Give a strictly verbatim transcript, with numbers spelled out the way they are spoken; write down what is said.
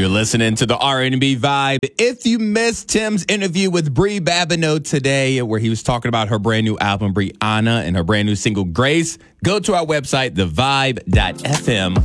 You're listening to the R and B Vibe. If you missed Tim's interview with Brie Babineau today, where he was talking about her brand new album, Brianna, and her brand new single, Grace, go to our website, the vibe dot f m.